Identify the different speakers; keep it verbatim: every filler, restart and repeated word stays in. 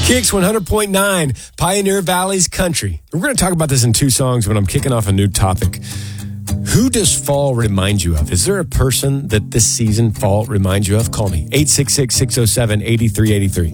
Speaker 1: Kicks one hundred point nine, Pioneer Valley's Country. We're going to talk about this in two songs, but I'm kicking off a new topic. Who does fall remind you of? Is there a person that this season fall reminds you of? Call me, eight six six, six oh seven, eight three eight three.